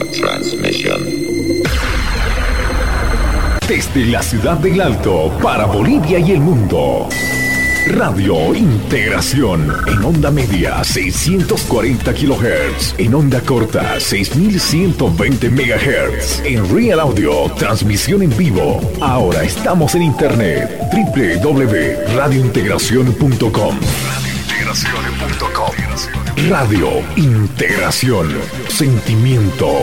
transmission. Desde la ciudad del Alto para Bolivia y el mundo. Radio Integración en onda media 640 kHz, en onda corta 6120 MHz, en Real Audio, transmisión en vivo. Ahora estamos en internet www.radiointegracion.com. Radio Integración, sentimiento